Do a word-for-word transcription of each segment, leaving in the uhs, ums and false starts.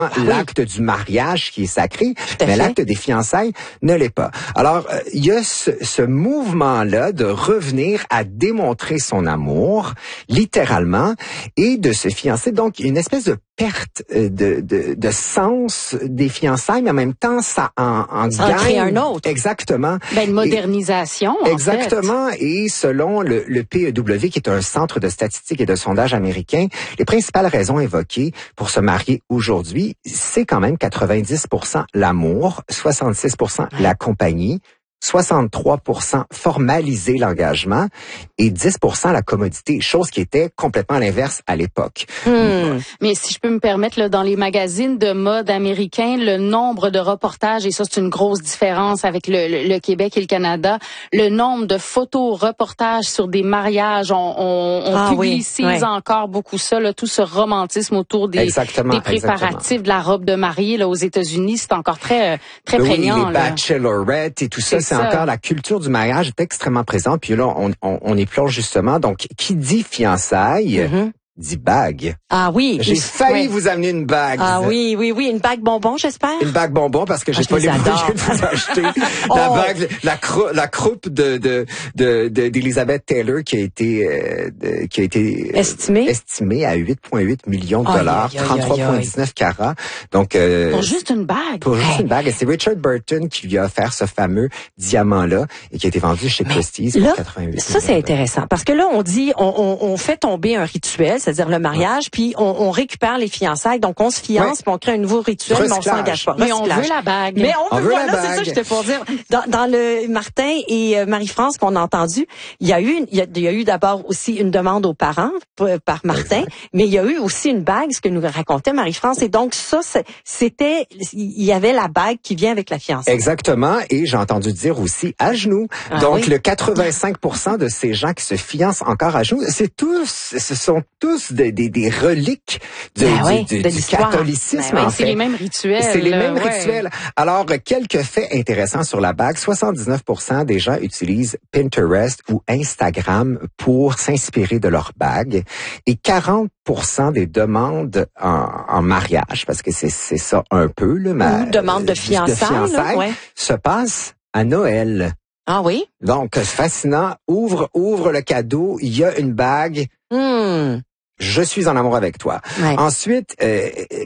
l'acte oui. du mariage qui est sacré, mais fait. l'acte des fiançailles ne l'est pas. Alors, euh, il y a ce, ce mouvement-là de revenir à démontrer son amour, littéralement, et de se fiancer. Donc, une espèce de perte de, de, de sens des fiançailles, mais en même temps, ça en, en ça gagne. En crée un autre. Exactement. Ben, une modernisation, et, en Exactement. Fait. Et selon le, le P E W, qui est un centre de statistiques et de sondage américain, les principales raisons évoquées pour se marier aujourd'hui, c'est quand même quatre-vingt-dix pour cent l'amour, soixante-six pour cent la compagnie, soixante-trois pour cent formaliser l'engagement et dix pour cent la commodité, chose qui était complètement l'inverse à l'époque. Hmm. Mais si je peux me permettre, là, dans les magazines de mode américains, le nombre de reportages, et ça c'est une grosse différence avec le, le, le Québec et le Canada, le nombre de photos, reportages sur des mariages, on, on, on ah, publicise oui, oui. encore beaucoup ça, là, tout ce romantisme autour des, exactement, des préparatifs exactement. de la robe de mariée là, aux États-Unis, c'est encore très, très oui, prégnant. Les là. bachelorettes et tout ça, c'est encore la culture du mariage est extrêmement présente. Puis là, on, on, on y plonge justement. Donc, qui dit fiançailles, mm-hmm. dit bague. Ah oui. J'ai failli ouais. vous amener une bague. Ah oui, oui, oui, une bague bonbon, j'espère. Une bague bonbon parce que j'ai ah, pas les moyens de vous acheter oh. la bague, la, crou, la croupe de de de d'Elizabeth Taylor qui a été euh, de, qui a été estimée estimée à huit virgule huit millions de dollars, trente-trois virgule dix-neuf carats. Donc euh, pour juste une bague. Pour juste hey. une bague. Et c'est Richard Burton qui lui a offert ce fameux diamant là et qui a été vendu chez Mais Christie's là, pour quatre-vingt-huit. Ça c'est intéressant parce que là on dit on, on, on fait tomber un rituel, c'est-à-dire le mariage. Puis on, on récupère les fiançailles, donc on se fiance, oui. puis on crée un nouveau rituel, Recyclage. mais on s'engage pas. Mais on veut la bague. Mais on, on veut, veut voilà, la bague. C'est ça que j'étais pour dire. Dans, dans le Martin et euh, Marie-France qu'on a entendu, il y a eu, il y a, il y a eu d'abord aussi une demande aux parents p- par Martin, exact. Mais il y a eu aussi une bague, ce que nous racontait Marie-France. Et donc ça, c'était, il y avait la bague qui vient avec la fiançaille. Exactement. Et j'ai entendu dire aussi à genoux. Ah, donc oui? le quatre-vingt-cinq pour cent de ces gens qui se fiancent encore à genoux, c'est tous, ce sont tous des, des, des reliques de, ben du, oui, du, de du catholicisme. Ben oui, en c'est fait. les mêmes rituels. C'est les mêmes ouais. rituels. Alors, quelques faits intéressants sur la bague. soixante-dix-neuf pour cent des gens utilisent Pinterest ou Instagram pour s'inspirer de leur bague. Et quarante pour cent des demandes en, en mariage, parce que c'est, c'est ça un peu, là, ma, ou demande de fiançailles, de fiançailles là, ouais. se passent à Noël. Ah oui? Donc, c'est fascinant. Ouvre, ouvre le cadeau. Il y a une bague. Hmm. Je suis en amour avec toi. Ouais. Ensuite, euh,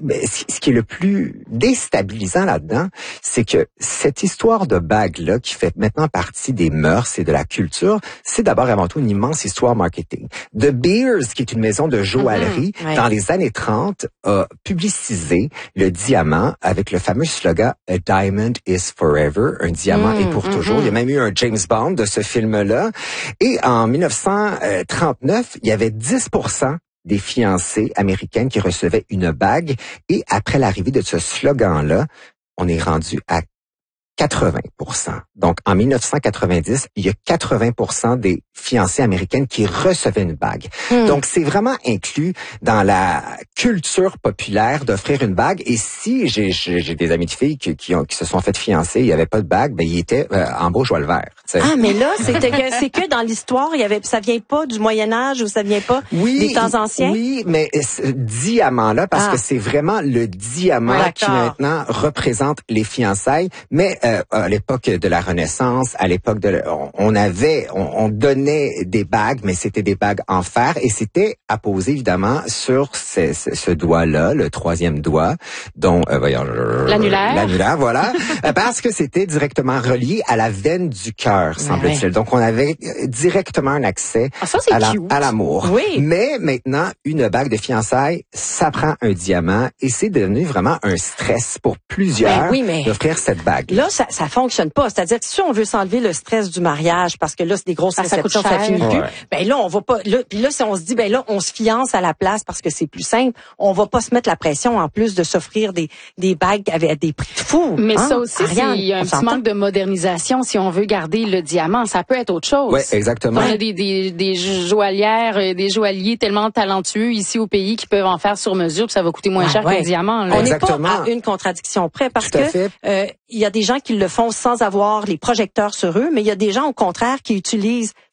ce qui est le plus déstabilisant là-dedans, c'est que cette histoire de bague-là, qui fait maintenant partie des mœurs et de la culture, c'est d'abord avant tout une immense histoire marketing. De Beers, qui est une maison de joaillerie, mm-hmm. ouais. dans les années trente, a publicisé le diamant avec le fameux slogan « A diamond is forever », un diamant mm-hmm. est pour toujours. Il y a même eu un James Bond de ce film-là. Et en dix-neuf cent trente-neuf, il y avait dix pour cent des fiancées américaines qui recevaient une bague. Et après l'arrivée de ce slogan-là, on est rendu à quatre-vingts pour cent. Donc, en dix-neuf cent quatre-vingt-dix, il y a quatre-vingts pour cent des fiancées américaines qui recevaient une bague. Mm. Donc, c'est vraiment inclus dans la culture populaire d'offrir une bague. Et si j'ai, j'ai, j'ai des amis de filles qui, qui, ont, qui se sont fait fiancer, il n'y avait pas de bague, ben ils étaient euh, en beau joie le vert. T'sais. Ah, mais là, c'était que, c'est que dans l'histoire, il y avait, ça vient pas du Moyen Âge ou ça vient pas oui, des temps anciens? Oui, mais ce diamant-là, parce ah. que c'est vraiment le diamant ouais, qui maintenant représente les fiançailles. Mais euh, à l'époque de la Renaissance, à l'époque de, on, on avait, on, on donnait des bagues, mais c'était des bagues en fer et c'était apposé évidemment sur ce, ce, ce doigt-là, le troisième doigt, dont euh, voyons, l'annulaire, l'annulaire, voilà, parce que c'était directement relié à la veine du cœur, semble-t-il. Ouais. Donc on avait directement un accès ah, ça, à, la, à l'amour. Oui. Mais maintenant, une bague de fiançailles, ça prend un diamant et c'est devenu vraiment un stress pour plusieurs ben oui, mais d'offrir cette bague. Là, ça, ça fonctionne pas. C'est-à-dire que si on veut s'enlever le stress du mariage, parce que là, c'est des grosses réceptions, ça, ça finit plus. Ouais. Ben là, on va pas. Là, puis là, si on se dit, ben là, on se fiance à la place parce que c'est plus simple, on va pas se mettre la pression en plus de s'offrir des des bagues avec des prix de fou. Mais hein? ça aussi, Ariane, il y a un petit manque de modernisation. Si on veut garder le diamant, ça peut être autre chose. Oui, exactement. On a des des des joaillières, des joailliers tellement talentueux ici au pays qui peuvent en faire sur mesure, que ça va coûter moins ouais, cher ouais. qu'un diamant. Là. On n'est pas à une contradiction près parce Tout à que fait. euh, il y a des gens qui le font sans avoir les projecteurs sur eux, mais il y a des gens au contraire qui utilisent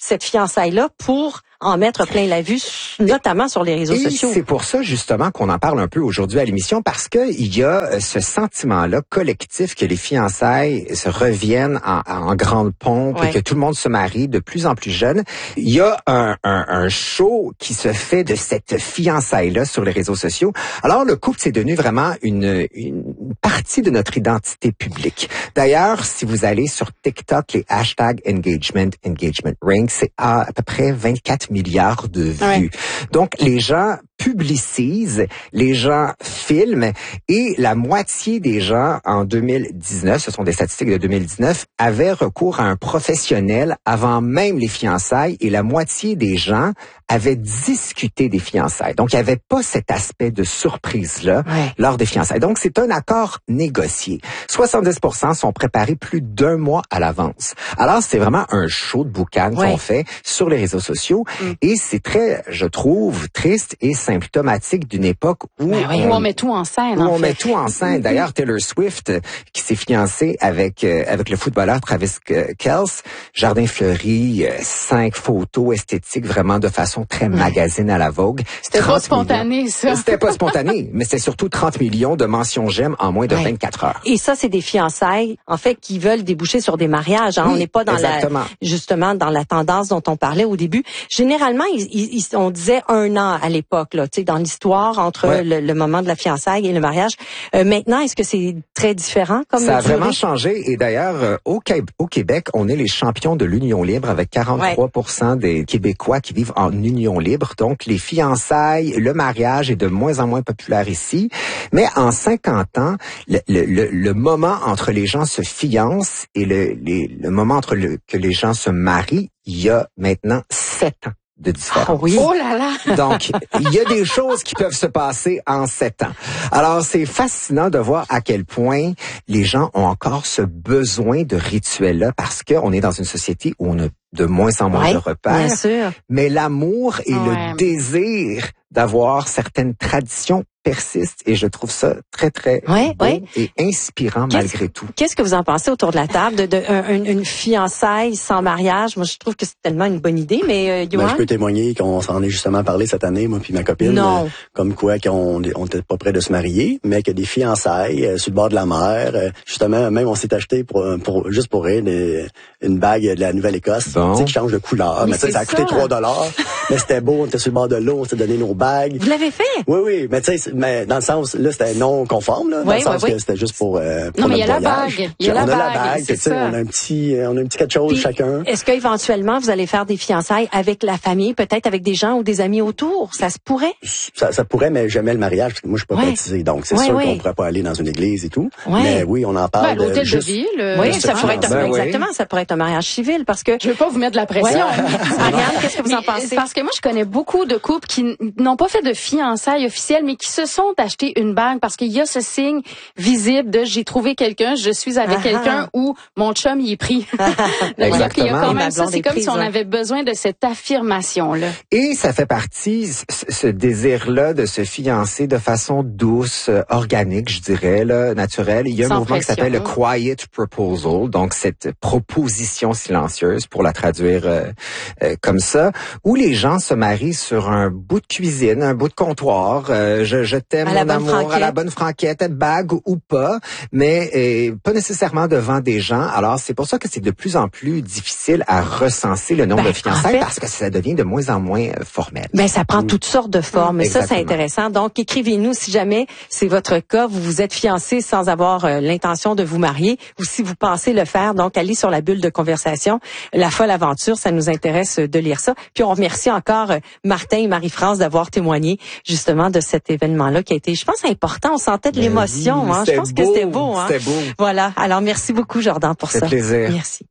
cette fiançaille-là pour en mettre plein la vue, notamment sur les réseaux et sociaux. C'est pour ça, justement, qu'on en parle un peu aujourd'hui à l'émission, parce que il y a ce sentiment-là collectif que les fiançailles se reviennent en, en grande pompe ouais. et que tout le monde se marie de plus en plus jeune. Il y a un, un, un show qui se fait de cette fiançaille-là sur les réseaux sociaux. Alors, le couple, c'est devenu vraiment une, une partie de notre identité publique. D'ailleurs, si vous allez sur TikTok, les hashtags engagement, engagement ring, c'est à, à peu près vingt-quatre milliards de vues. Ouais. Donc, les gens publicisent, les gens filment et la moitié des gens en deux mille dix-neuf, ce sont des statistiques de deux mille dix-neuf, avaient recours à un professionnel avant même les fiançailles et la moitié des gens avaient discuté des fiançailles. Donc, il n'y avait pas cet aspect de surprise-là ouais. lors des fiançailles. Donc, c'est un accord négocié. soixante-dix pour cent sont préparés plus d'un mois à l'avance. Alors, c'est vraiment un show de boucan ouais. qu'on fait sur les réseaux sociaux mm. et c'est très, je trouve, triste et symptomatique d'une époque où, ben oui, on, où on met tout en scène. Où en on fait. met tout en scène. D'ailleurs, Taylor Swift, qui s'est fiancée avec euh, avec le footballeur Travis Kelce, jardin fleuri, euh, cinq photos esthétiques vraiment de façon très magazine à la Vogue. C'était pas spontané, millions. ça. C'était pas spontané, mais c'est surtout trente millions de mentions j'aime en moins de ouais. vingt-quatre heures. Et ça, c'est des fiançailles, en fait, qui veulent déboucher sur des mariages. Hein. Oui, on n'est pas dans exactement. la justement dans la tendance dont on parlait au début. Généralement, ils, ils, on disait un an à l'époque, là, tu sais, dans l'histoire entre ouais. le, le moment de la fiançaille et le mariage. Euh, maintenant, est-ce que c'est très différent comme ça a durée? Vraiment changé. Et d'ailleurs, euh, au, au Québec, on est les champions de l'union libre avec quarante-trois pour cent ouais. des Québécois qui vivent en union libre. Donc, les fiançailles, le mariage est de moins en moins populaire ici. Mais en cinquante ans, le, le, le, le moment entre les gens se fiancent et le, les, le moment entre le, que les gens se marient, il y a maintenant sept ans de différence. Ah oui. Oh là là! Donc, il y a des choses qui peuvent se passer en sept ans. Alors, c'est fascinant de voir à quel point les gens ont encore ce besoin de rituels-là parce qu'on est dans une société où on a de moins en moins ouais, de repères. Bien sûr. Mais l'amour et ouais. le désir d'avoir certaines traditions persiste et je trouve ça très, très ouais, beau ouais. et inspirant qu'est-ce, malgré tout. Qu'est-ce que vous en pensez autour de la table de, de un, une, une fiançaille sans mariage? Moi, je trouve que c'est tellement une bonne idée, mais euh, Yoann? Ben, je peux témoigner qu'on s'en est justement parlé cette année, moi puis ma copine. Non. Euh, comme quoi qu'on on était pas près de se marier, mais que des fiançailles euh, sur le bord de la mer. Euh, justement, même on s'est acheté pour, pour juste pour rien des, une bague de la Nouvelle-Écosse, bon. tu sais, qui change de couleur. Mais, mais ça a coûté trois dollars. Mais c'était beau, on était sur le bord de l'eau, on s'est donné nos bagues. Vous l'avez fait? Oui, oui. Mais tu sais, mais dans le sens là, c'était non conforme, là, dans oui, le sens oui, oui. que c'était juste pour, euh, pour non, mais notre il y a voyage. la bague. Il y a la on bague. a la bague, tu sais, on a un petit, on a un petit quelque chose Puis, chacun. Est-ce qu'éventuellement vous allez faire des fiançailles avec la famille, peut-être avec des gens ou des amis autour? Ça se pourrait? Ça, ça pourrait, mais jamais le mariage, parce que moi je suis pas ouais. baptisé, donc c'est ouais, sûr ouais. qu'on pourrait pas aller dans une église et tout. Ouais. Mais oui, on en parle. Ben, l'hôtel de, juste... de ville. Euh, oui, ça pourrait être ben, exactement, oui. ça pourrait être un mariage civil, parce que je veux pas vous mettre de la pression. Ouais. Ariane, qu'est-ce que vous en pensez? Parce que moi, je connais beaucoup de couples qui n'ont pas fait de fiançailles officielles, mais qui se sont achetés une bague parce qu'il y a ce signe visible de j'ai trouvé quelqu'un, je suis avec ah quelqu'un ou mon chum y est pris. il, y a, il y a quand même ça, c'est comme prise, si on ouais. avait besoin de cette affirmation-là. Et ça fait partie, ce, ce désir-là de se fiancer de façon douce, organique, je dirais, là, naturelle. Il y a Sans un mouvement pression. qui s'appelle le Quiet Proposal, donc cette proposition silencieuse, pour la traduire euh, euh, comme ça, où les gens se marient sur un bout de cuisine, un bout de comptoir. Euh, je, je t'aime, mon amour, franquette. à la bonne franquette, bague ou pas, mais euh, pas nécessairement devant des gens. Alors, c'est pour ça que c'est de plus en plus difficile à recenser le nombre ben, de fiançailles en fait, parce que ça devient de moins en moins euh, formel. Ben, ça prend mmh. toutes sortes de formes. Et ça, c'est intéressant. Donc, écrivez-nous si jamais c'est votre cas, vous vous êtes fiancé sans avoir euh, l'intention de vous marier ou si vous pensez le faire. Donc, allez sur la bulle de conversation. La folle aventure, ça nous intéresse de lire ça. Puis, on remercie encore euh, Martin et Marie-France d'avoir témoigné justement de cet événement-là qui a été, je pense, important. On sentait de ben l'émotion. Oui, hein. Je pense beau, que c'était beau. Hein. C'était beau. Voilà. Alors, merci beaucoup, Jordan, pour ça. Ça. Plaisir. Merci.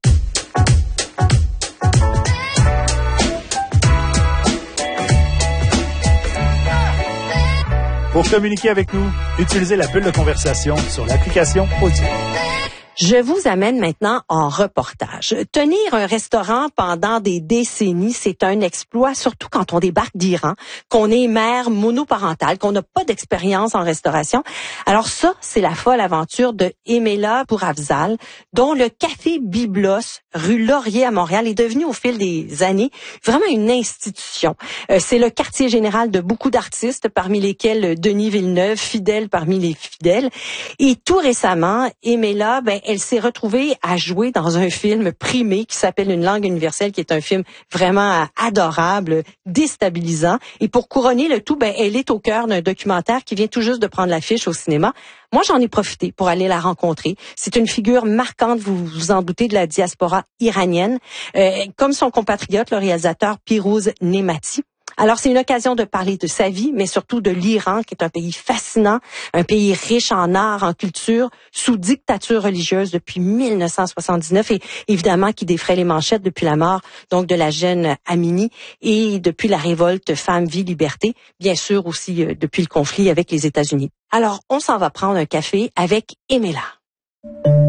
Pour communiquer avec nous, utilisez la bulle de conversation sur l'application Audio. Je vous amène maintenant en reportage. Tenir un restaurant pendant des décennies, c'est un exploit, surtout quand on débarque d'Iran, qu'on est mère monoparentale, qu'on n'a pas d'expérience en restauration. Alors ça, c'est la folle aventure de Emela Pourafzal, dont le Café Byblos, rue Laurier à Montréal, est devenu au fil des années vraiment une institution. Euh, c'est le quartier général de beaucoup d'artistes, parmi lesquels Denis Villeneuve, fidèle parmi les fidèles. Et tout récemment, Emela, ben, elle s'est retrouvée à jouer dans un film primé qui s'appelle Une langue universelle, qui est un film vraiment adorable, déstabilisant. Et pour couronner le tout, ben, elle est au cœur d'un documentaire qui vient tout juste de prendre l'affiche au cinéma. Moi, j'en ai profité pour aller la rencontrer. C'est une figure marquante, vous vous en doutez, de la diaspora iranienne, euh, comme son compatriote, le réalisateur Pirouz Nemati. Alors, c'est une occasion de parler de sa vie, mais surtout de l'Iran, qui est un pays fascinant, un pays riche en art, en culture, sous dictature religieuse depuis mille neuf cent soixante-dix-neuf et évidemment qui défraie les manchettes depuis la mort donc de la jeune Amini et depuis la révolte Femmes, Vie, Liberté, bien sûr aussi euh, depuis le conflit avec les États-Unis. Alors, on s'en va prendre un café avec Emela.